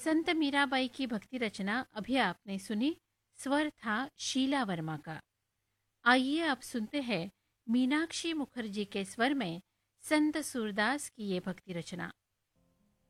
संत मीराबाई की भक्ति रचना अभी आपने सुनी। स्वर था शीला वर्मा का। आइए अब सुनते हैं मीनाक्षी मुखर्जी के स्वर में संत सूरदास की ये भक्ति रचना।